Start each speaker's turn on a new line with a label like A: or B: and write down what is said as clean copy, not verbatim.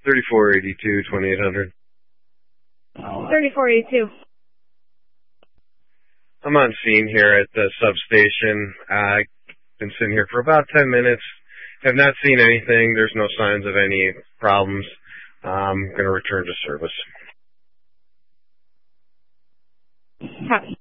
A: 3482, 2800.
B: 3482.
A: I'm on scene here at the substation. I've been sitting here for about 10 minutes. Have not seen anything. There's no signs of any problems. I'm going to return to service.
B: Copy.